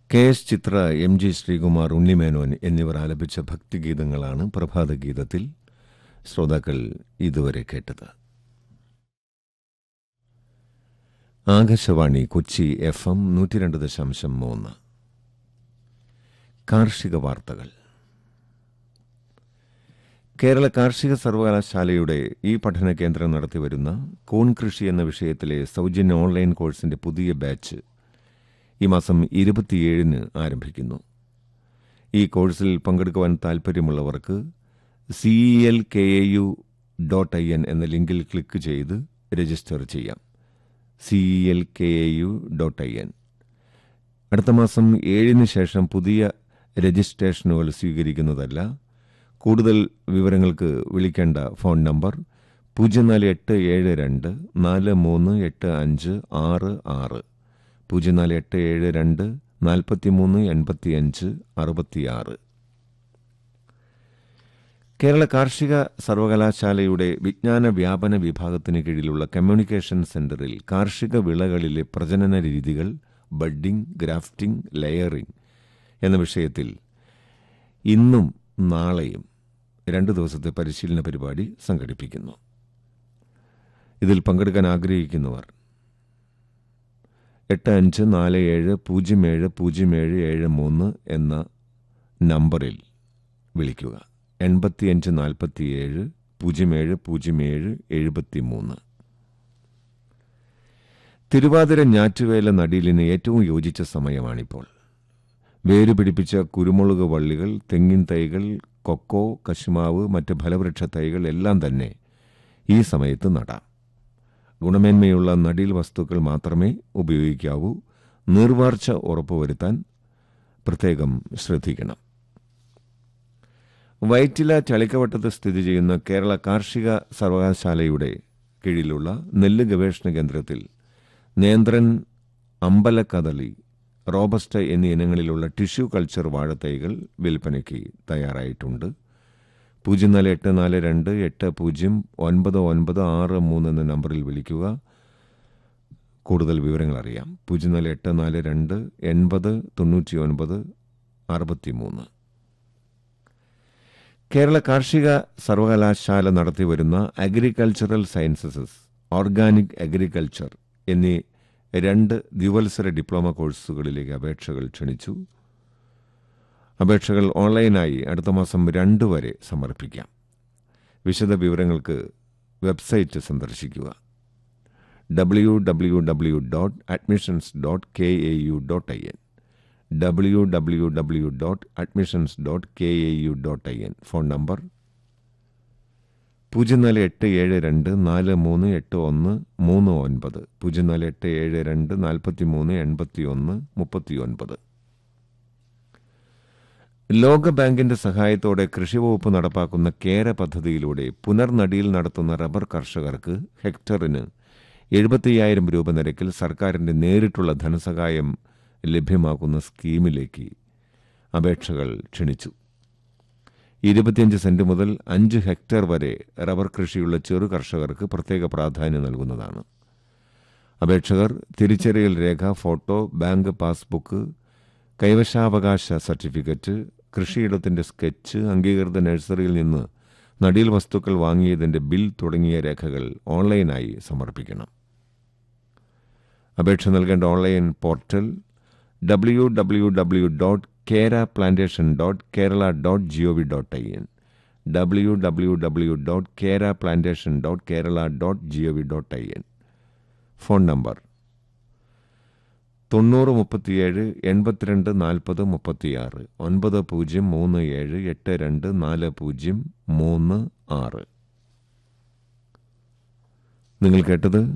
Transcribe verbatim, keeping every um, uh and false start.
K S ചിത്ര, M G Sreekumar, Unni Menon എന്നിവർ ആലപിച്ച ഭക്തിഗീതങ്ങളാണ് പ്രഭാതഗീതത്തിൽ ശ്രോതാക്കൾ ഇതുവരെ കേട്ടത്. ആകാശവാണി കൊച്ചി എഫ് എം നൂറ്റി രണ്ട് ദശാംശം മൂന്ന്. കാർഷിക വാർത്തകൾ. കേരള കാർഷിക സർവകലാശാലയുടെ ഈ പഠന കേന്ദ്രം നടത്തിവരുന്ന കൂൺ കൃഷി എന്ന വിഷയത്തിലെ സൗജന്യ ഓൺലൈൻ കോഴ്സിന്റെ പുതിയ ബാച്ച് ഈ മാസം ഇരുപത്തിയേഴിന് ആരംഭിക്കുന്നു. ഈ കോഴ്സിൽ പങ്കെടുക്കുവാൻ താൽപ്പര്യമുള്ളവർക്ക് C E L K A U dot I N എന്ന ലിങ്കിൽ ക്ലിക്ക് ചെയ്ത് രജിസ്റ്റർ ചെയ്യാം. C E L K A U dot I N. അടുത്ത മാസം ഏഴിന് ശേഷം പുതിയ രജിസ്ട്രേഷനുകൾ സ്വീകരിക്കുന്നതല്ല. കൂടുതൽ വിവരങ്ങൾക്ക് വിളിക്കേണ്ട ഫോൺ നമ്പർ പൂജ്യം നാല് എട്ട് ഏഴ് രണ്ട് നാല് മൂന്ന് എട്ട് അഞ്ച് ആറ് ആറ്, പൂജ്യം നാല് എട്ട് ഏഴ് രണ്ട് നാൽപ്പത്തി മൂന്ന് എൺപത്തി അഞ്ച് അറുപത്തിയാറ്. കേരള കാർഷിക സർവകലാശാലയുടെ വിജ്ഞാന വ്യാപന വിഭാഗത്തിന് കീഴിലുള്ള കമ്മ്യൂണിക്കേഷൻ സെന്ററിൽ കാർഷിക വിളകളിലെ പ്രജനന രീതികൾ, ബഡ്ഡിംഗ്, ഗ്രാഫ്റ്റിംഗ്, ലെയറിംഗ് എന്ന വിഷയത്തിൽ ഇന്നും നാളെയും രണ്ട് ദിവസത്തെ പരിശീലന പരിപാടി സംഘടിപ്പിക്കുന്നു. ഇതിൽ പങ്കെടുക്കാൻ ആഗ്രഹിക്കുന്നവർ എട്ട് അഞ്ച് നാല് ഏഴ് പൂജ്യം ഏഴ് പൂജ്യം ഏഴ് ഏഴ് മൂന്ന് എന്ന നമ്പറിൽ വിളിക്കുക. എൺപത്തിയഞ്ച് നാൽപ്പത്തിയേഴ് പൂജ്യം ഏഴ് പൂജ്യം ഏഴ് എഴുപത്തി മൂന്ന്. തിരുവാതിര ഞാറ്റുവേല നടീലിന് ഏറ്റവും യോജിച്ച സമയമാണിപ്പോൾ. വേരുപിടിപ്പിച്ച കുരുമുളക് വള്ളികൾ, തെങ്ങിൻ തൈകൾ, കൊക്കോ, കശുമാവ്, മറ്റ് ഫലവൃക്ഷ തൈകൾ എല്ലാം തന്നെ ഈ സമയത്ത് നടാം. ഗുണമേന്മയുള്ള നടീൽ വസ്തുക്കൾ മാത്രമേ ഉപയോഗിക്കാവൂ. നീർവാർച്ച ഉറപ്പുവരുത്താൻ പ്രത്യേകം ശ്രദ്ധിക്കണം. വൈറ്റില ചളിക്കവട്ടത്ത് സ്ഥിതി ചെയ്യുന്ന കേരള കാർഷിക സർവകലാശാലയുടെ കീഴിലുള്ള നെല്ല് ഗവേഷണ കേന്ദ്രത്തിൽ നേന്ത്രൻ, അമ്പലക്കദളി, റോബസ്റ്റ എന്നീ ഇനങ്ങളിലുള്ള ടിഷ്യൂ കൾച്ചർ വാഴത്തൈകൾ വിൽപ്പനയ്ക്ക് തയ്യാറായിട്ടുണ്ട്. പൂജ്യം നാല് എട്ട് നാല് രണ്ട് എട്ട് പൂജ്യം ഒൻപത് ഒൻപത് ആറ് മൂന്ന് എന്ന നമ്പറിൽ വിളിക്കുക. കൂടുതൽ വിവരങ്ങൾ അറിയാം. പൂജ്യം നാല് എട്ട് നാല് രണ്ട് എൺപത് തൊണ്ണൂറ്റി ഒൻപത് അറുപത്തി മൂന്ന്. കേരള കാർഷിക സർവകലാശാല നടത്തിവരുന്ന അഗ്രികൾച്ചറൽ സയൻസസ്, ഓർഗാനിക് അഗ്രികൾച്ചർ എന്നീ രണ്ട് ദ്വിവത്സര ഡിപ്ലോമ കോഴ്സുകളിലേക്ക് അപേക്ഷകൾ ക്ഷണിച്ചു. അപേക്ഷകൾ ഓൺലൈനായി അടുത്ത മാസം രണ്ട് വരെ സമർപ്പിക്കാം. വിശദ വിവരങ്ങൾക്ക് വെബ്സൈറ്റ് സന്ദർശിക്കുക. W W W dot admissions dot K A U dot I N, W W W dot admissions dot K A U dot I N. Phone number പൂജ്യം നാല് എട്ട് ഏഴ് രണ്ട് നാല് മൂന്ന് എട്ട് ഒന്ന് മൂന്ന് ഒൻപത്, പൂജ്യം നാല് എട്ട് ഏഴ് രണ്ട് നാൽപ്പത്തി മൂന്ന് എൺപത്തി ഒന്ന് മുപ്പത്തി ഒൻപത്. ലോകബാങ്കിന്റെ സഹായത്തോടെ കൃഷിവകുപ്പ് നടപ്പാക്കുന്ന കേര പദ്ധതിയിലൂടെ പുനർനടിയിൽ നടത്തുന്ന റബ്ബർ കർഷകർക്ക് ഹെക്ടറിന് എഴുപത്തിയ്യായിരം രൂപ നിരക്കിൽ സർക്കാരിന്റെ നേരിട്ടുള്ള ധനസഹായം ലഭ്യമാക്കുന്ന സ്കീമിലേക്ക് അപേക്ഷകൾ ക്ഷണിച്ചു. ഇരുപത്തിയഞ്ച് സെന്റ് മുതൽ അഞ്ച് ഹെക്ടർ വരെ റബ്ബർ കൃഷിയുള്ള ചെറു കർഷകർക്ക് പ്രത്യേക പ്രാധാന്യം നൽകുന്നതാണ്. അപേക്ഷകർ തിരിച്ചറിയൽ രേഖ, photo, bank passbook, കൈവശാവകാശ certificate, കൃഷിയിടത്തിന്റെ sketch, അംഗീകൃത നഴ്സറിയിൽ നിന്ന് നടീൽ വസ്തുക്കൾ വാങ്ങിയതിന്റെ ബിൽ തുടങ്ങിയ രേഖകൾ ഓൺലൈനായി സമർപ്പിക്കണം. അപേക്ഷ നൽകേണ്ട online portal W W W dot കേര plantation dot Kerala dot G O V dot I N, W W W dot കേര plantation dot Kerala dot G O V dot I N. Phone number തൊണ്ണൂറ് മുപ്പത്തിയേഴ് എൺപത്തിരണ്ട് നാൽപ്പത് മുപ്പത്തിയാറ്, ഒൻപത് പൂജ്യം മൂന്ന് ഏഴ് എട്ട് രണ്ട് നാല് പൂജ്യം മൂന്ന് ആറ്. നിങ്ങൾ കേട്ടത്